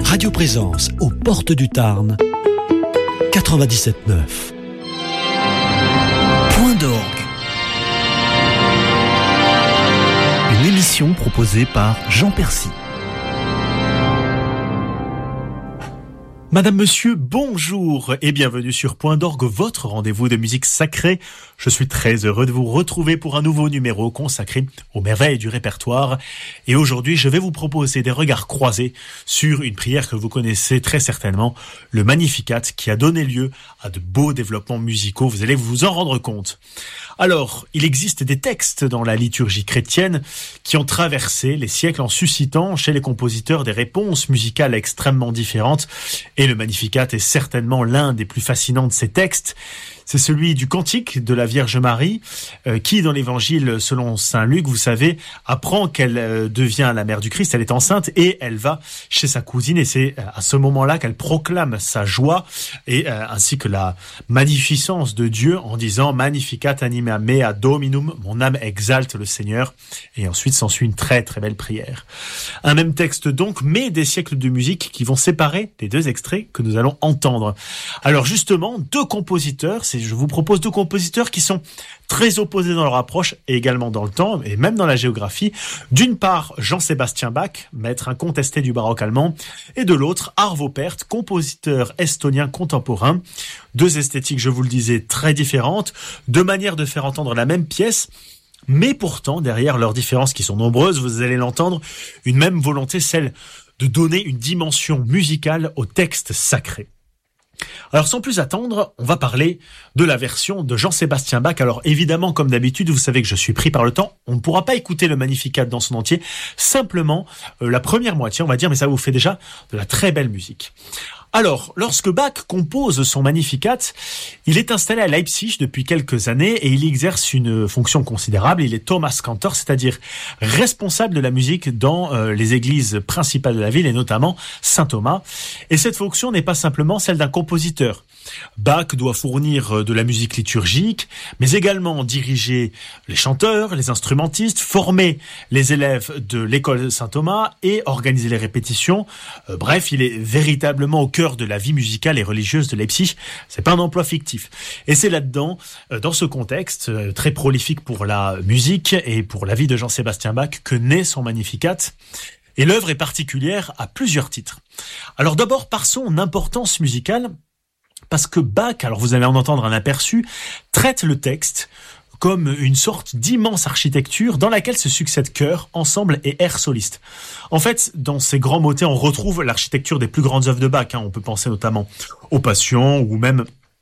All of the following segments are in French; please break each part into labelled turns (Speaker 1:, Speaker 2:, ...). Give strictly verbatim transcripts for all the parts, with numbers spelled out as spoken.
Speaker 1: Radio Présence aux portes du Tarn, quatre-vingt-dix-sept neuf. Point d'orgue. Une émission proposée par Jean Percy.
Speaker 2: Madame, monsieur, bonjour et bienvenue sur Point d'orgue, votre rendez-vous de musique sacrée. Je suis très heureux de vous retrouver pour un nouveau numéro consacré aux merveilles du répertoire. Et aujourd'hui, je vais vous proposer des regards croisés sur une prière que vous connaissez très certainement, le Magnificat, qui a donné lieu à de beaux développements musicaux. Vous allez vous en rendre compte. Alors, il existe des textes dans la liturgie chrétienne qui ont traversé les siècles en suscitant chez les compositeurs des réponses musicales extrêmement différentes. Et le Magnificat est certainement l'un des plus fascinants de ces textes. C'est celui du Cantique de la Vierge Marie, euh, qui dans l'évangile selon saint Luc, vous savez, apprend qu'elle euh, devient la mère du Christ, elle est enceinte et elle va chez sa cousine et c'est à ce moment-là qu'elle proclame sa joie et euh, ainsi que la magnificence de Dieu en disant « Magnificat anima mea Dominum », mon âme exalte le Seigneur. Et ensuite s'ensuit une très très belle prière. Un même texte donc, mais des siècles de musique qui vont séparer les deux extraits que nous allons entendre. Alors justement, deux compositeurs, c'est je vous propose deux compositeurs qui sont très opposés dans leur approche et également dans le temps et même dans la géographie. D'une part, Jean-Sébastien Bach, maître incontesté du baroque allemand, et de l'autre, Arvo Pärt, compositeur estonien contemporain. Deux esthétiques, je vous le disais, très différentes, deux manières de faire entendre la même pièce. Mais pourtant, derrière leurs différences qui sont nombreuses, vous allez l'entendre, une même volonté, celle de donner une dimension musicale au texte sacré. Alors sans plus attendre, on va parler de la version de Jean-Sébastien Bach. Alors évidemment, comme d'habitude, vous savez que je suis pris par le temps, on ne pourra pas écouter le Magnificat dans son entier, simplement euh, la première moitié, on va dire, mais ça vous fait déjà de la très belle musique. Alors, lorsque Bach compose son Magnificat, il est installé à Leipzig depuis quelques années et il exerce une fonction considérable. Il est Thomas Cantor, c'est-à-dire responsable de la musique dans euh, les églises principales de la ville et notamment Saint-Thomas. Et cette fonction n'est pas simplement celle d'un compositeur. Bach doit fournir de la musique liturgique, mais également diriger les chanteurs, les instrumentistes, former les élèves de l'école Saint-Thomas et organiser les répétitions. Euh, bref, il est véritablement au cœur de la vie musicale et religieuse de Leipzig. C'est pas un emploi fictif. Et c'est là-dedans, euh, dans ce contexte euh, très prolifique pour la musique et pour la vie de Jean-Sébastien Bach, que naît son Magnificat. Et l'œuvre est particulière à plusieurs titres. Alors d'abord par son importance musicale, parce que Bach, alors vous allez en entendre un aperçu, traite le texte comme une sorte d'immense architecture dans laquelle se succèdent chœurs, ensembles et airs solistes. En fait, dans ces grands motets, on retrouve l'architecture des plus grandes œuvres de Bach. Hein. On peut penser notamment aux Passions ou même,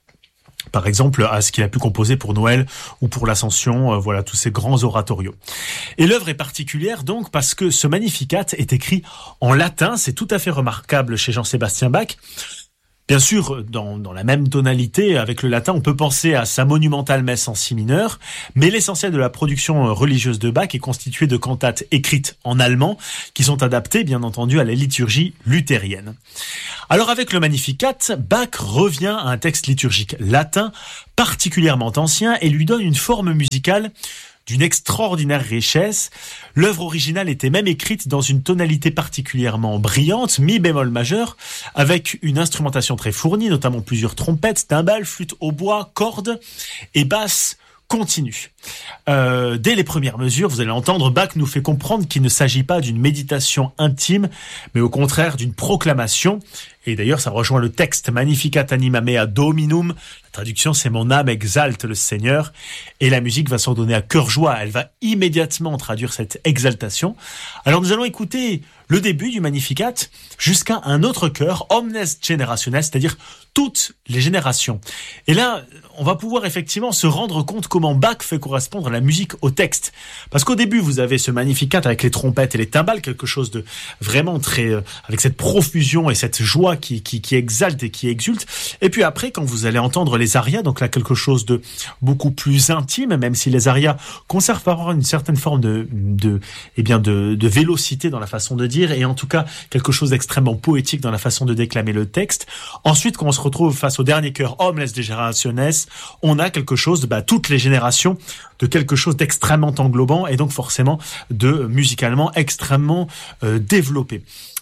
Speaker 2: par exemple, à ce qu'il a pu composer pour Noël ou pour l'Ascension, euh, voilà, tous ces grands oratorios. Et l'œuvre est particulière donc parce que ce Magnificat est écrit en latin, c'est tout à fait remarquable chez Jean-Sébastien Bach. Bien sûr, dans, dans la même tonalité, avec le latin, on peut penser à sa monumentale messe en si mineur, mais l'essentiel de la production religieuse de Bach est constitué de cantates écrites en allemand, qui sont adaptées, bien entendu, à la liturgie luthérienne. Alors avec le Magnificat, Bach revient à un texte liturgique latin, particulièrement ancien, et lui donne une forme musicale d'une extraordinaire richesse. L'œuvre originale était même écrite dans une tonalité particulièrement brillante, mi bémol majeur, avec une instrumentation très fournie, notamment plusieurs trompettes, timbales, flûtes, hautbois, cordes et basses continues. Euh, dès les premières mesures, vous allez entendre, Bach nous fait comprendre qu'il ne s'agit pas d'une méditation intime, mais au contraire d'une proclamation. Et d'ailleurs, ça rejoint le texte Magnificat anima mea Dominum. La traduction, c'est « Mon âme exalte le Seigneur ». Et la musique va s'en donner à cœur joie. Elle va immédiatement traduire cette exaltation. Alors, nous allons écouter le début du Magnificat jusqu'à un autre chœur, Omnes Generationes, c'est-à-dire toutes les générations. Et là, on va pouvoir effectivement se rendre compte comment Bach fait correspondre la musique au texte. Parce qu'au début, vous avez ce Magnificat avec les trompettes et les timbales, quelque chose de vraiment très... Euh, avec cette profusion et cette joie qui, qui, qui exalte et qui exulte. Et puis après, quand vous allez entendre les arias, donc là, quelque chose de beaucoup plus intime, même si les arias conservent parfois une certaine forme de, de, eh bien de, de vélocité dans la façon de dire, et en tout cas, quelque chose d'extrêmement poétique dans la façon de déclamer le texte. Ensuite, quand on se retrouve face au dernier chœur, Omnes Generationes, on a quelque chose de, bah, toutes les générations, de quelque chose d'extrêmement englobant, et donc forcément de musicalement extrêmement euh, développé.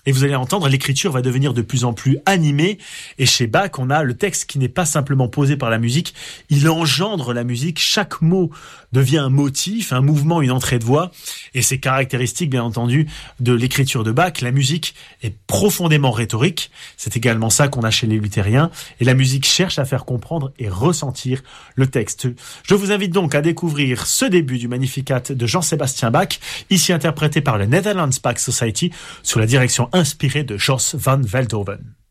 Speaker 2: Et vous allez entendre, l'écriture va devenir de plus en plus animée. Et chez Bach, on a le texte qui n'est pas simplement posé par la musique, il engendre la musique. Chaque mot devient un motif, un mouvement, une entrée de voix. Et c'est caractéristique, bien entendu, de l'écriture de Bach. La musique est profondément rhétorique. C'est également ça qu'on a chez les luthériens. Et la musique cherche à faire comprendre et ressentir le texte. Je vous invite donc à découvrir ce début du Magnificat de Jean-Sébastien Bach, ici interprété par le Netherlands Bach Society, sous la direction inspirée de Jos van Veldhoven.